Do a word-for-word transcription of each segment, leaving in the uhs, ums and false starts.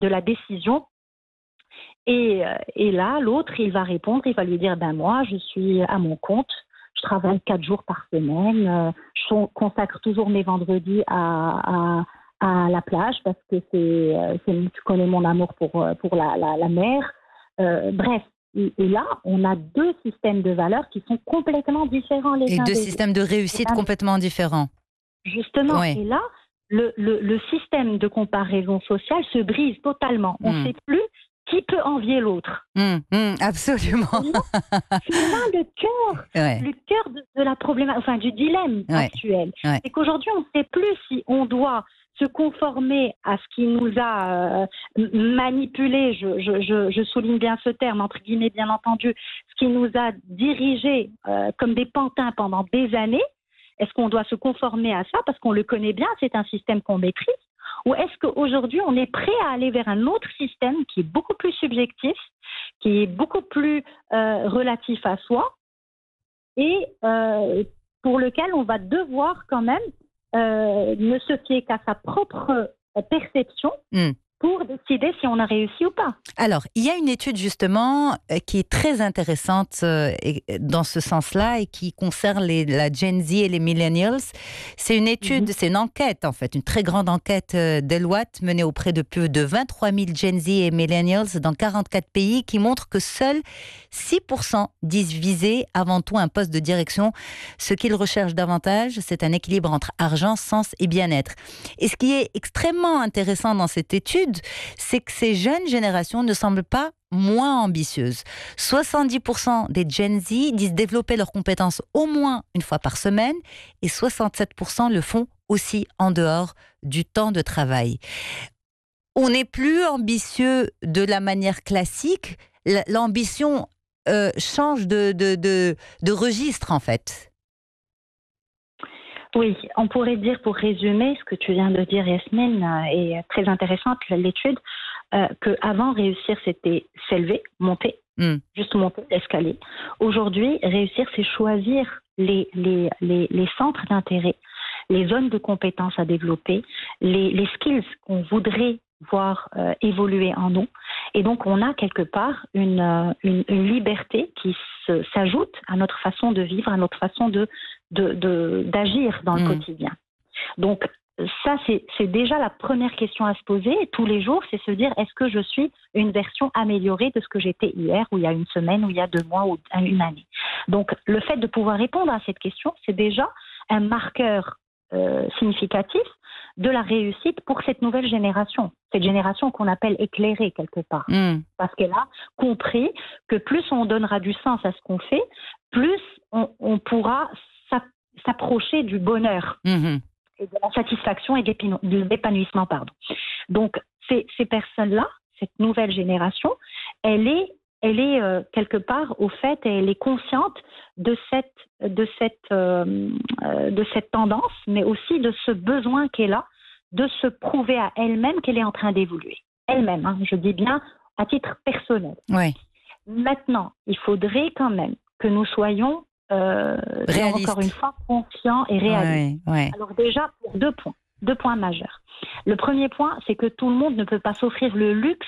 de la décision. Et, euh, et là, l'autre, il va répondre, il va lui dire, ben moi, je suis à mon compte, je travaille quatre jours par semaine, euh, je consacre toujours mes vendredis à, à, à la plage parce que c'est, euh, c'est, tu connais mon amour pour, pour la, la, la mer. Euh, bref, et, et là, on a deux systèmes de valeurs qui sont complètement différents les Et uns deux des systèmes de réussite autres. complètement différents. Justement, Oui. et là, le, le, le système de comparaison sociale se brise totalement. On ne Mm. sait plus qui peut envier l'autre. Mm, mm, absolument. C'est là, c'est là le cœur, Ouais. le cœur de, de la problématique, enfin du dilemme Ouais. actuel. Ouais. C'est qu'aujourd'hui, on ne sait plus si on doit se conformer à ce qui nous a euh, manipulé, je, je, je, je souligne bien ce terme, entre guillemets bien entendu, ce qui nous a dirigés euh, comme des pantins pendant des années. Est-ce qu'on doit se conformer à ça parce qu'on le connaît bien, c'est un système qu'on maîtrise? Ou est-ce qu'aujourd'hui, on est prêt à aller vers un autre système qui est beaucoup plus subjectif, qui est beaucoup plus euh, relatif à soi et euh, pour lequel on va devoir quand même euh, ne se fier qu'à sa propre perception Mm. pour décider si on a réussi ou pas. Alors, il y a une étude justement euh, qui est très intéressante euh, et, dans ce sens-là et qui concerne les, la Gen Z et les millennials. C'est une étude, Mhm. c'est une enquête en fait, une très grande enquête euh, Deloitte menée auprès de plus de vingt-trois mille Gen Z et millennials dans quarante-quatre pays qui montre que seuls six pour cent disent viser avant tout un poste de direction. Ce qu'ils recherchent davantage, c'est un équilibre entre argent, sens et bien-être. Et ce qui est extrêmement intéressant dans cette étude, c'est que ces jeunes générations ne semblent pas moins ambitieuses. soixante-dix pour cent des Gen Z disent développer leurs compétences au moins une fois par semaine et soixante-sept pour cent le font aussi en dehors du temps de travail. On n'est plus ambitieux de la manière classique. L'ambition euh, change de, de, de, de registre en fait. Oui, on pourrait dire, pour résumer ce que tu viens de dire, Yasmine, euh, est très intéressante, l'étude, euh, qu'avant, réussir, c'était s'élever, monter, mm. juste monter l'escalier. Aujourd'hui, réussir, c'est choisir les, les, les, les centres d'intérêt, les zones de compétences à développer, les, les skills qu'on voudrait voir euh, évoluer en nous. Et donc, on a quelque part une, euh, une, une liberté qui se, s'ajoute à notre façon de vivre, à notre façon de, de, de, d'agir dans le mmh. quotidien. Donc, ça, c'est, c'est déjà la première question à se poser tous les jours, c'est se dire, est-ce que je suis une version améliorée de ce que j'étais hier, ou il y a une semaine, ou il y a deux mois, ou une année. Donc, le fait de pouvoir répondre à cette question, c'est déjà un marqueur euh, significatif de la réussite pour cette nouvelle génération, cette génération qu'on appelle éclairée quelque part, mmh. parce qu'elle a compris que plus on donnera du sens à ce qu'on fait, plus on, on pourra s'approcher du bonheur, mmh. et de la satisfaction et de l'épanouissement. Pardon. Donc, ces, ces personnes-là, cette nouvelle génération, elle est, elle est euh, quelque part au fait, et elle est consciente de cette, de cette, euh, euh, de cette tendance, mais aussi de ce besoin qu'elle a de se prouver à elle-même qu'elle est en train d'évoluer. Elle-même, hein, je dis bien à titre personnel. Oui. Maintenant, il faudrait quand même que nous soyons, euh, encore une fois, conscients et réalistes. Oui, oui. Alors déjà, pour deux points, deux points majeurs. Le premier point, c'est que tout le monde ne peut pas s'offrir le luxe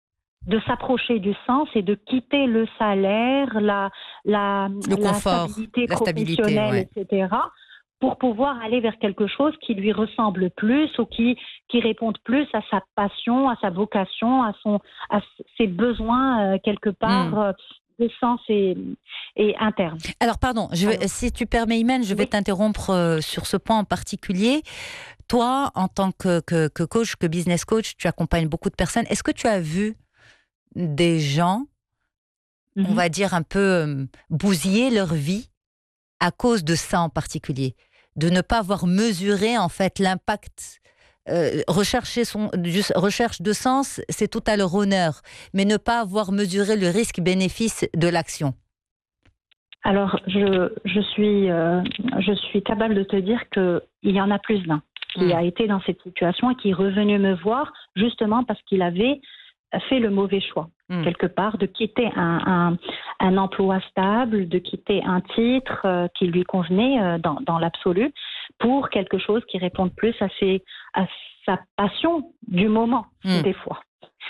de s'approcher du sens et de quitter le salaire, la, la, le la confort, stabilité la professionnelle, stabilité, ouais. et cetera, pour pouvoir aller vers quelque chose qui lui ressemble plus ou qui, qui réponde plus à sa passion, à sa vocation, à, son, à ses besoins, euh, quelque part, mmh. euh, de sens et, et interne. Alors, pardon, je vais, Alors, si tu permets, Imen, je vais oui. t'interrompre euh, sur ce point en particulier. Toi, en tant que, que, que coach, que business coach, tu accompagnes beaucoup de personnes. Est-ce que tu as vu des gens, mmh. on va dire, un peu euh, bousiller leur vie à cause de ça en particulier, de ne pas avoir mesuré en fait l'impact. Euh, rechercher son recherche de sens, c'est tout à leur honneur, mais ne pas avoir mesuré le risque-bénéfice de l'action. Alors, je, je suis, euh, je suis capable de te dire qu'il y en a plus d'un qui mmh. a été dans cette situation et qui est revenu me voir justement parce qu'il avait fait le mauvais choix, mmh. quelque part, de quitter un, un, un emploi stable, de quitter un titre euh, qui lui convenait euh, dans, dans l'absolu, pour quelque chose qui réponde plus à, ses, à sa passion du moment, mmh. des fois.